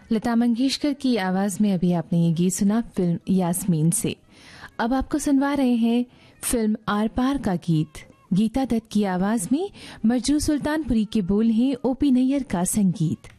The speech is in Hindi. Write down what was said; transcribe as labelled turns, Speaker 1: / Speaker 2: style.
Speaker 1: लता मंगेशकर की आवाज में अभी आपने ये गीत सुना फिल्म यास्मीन से। अब आपको सुनवा रहे हैं फिल्म आर पार का गीत। गीता दत्त की आवाज में मजरू सुल्तानपुरी के बोल हैं, ओपी नैयर का संगीत।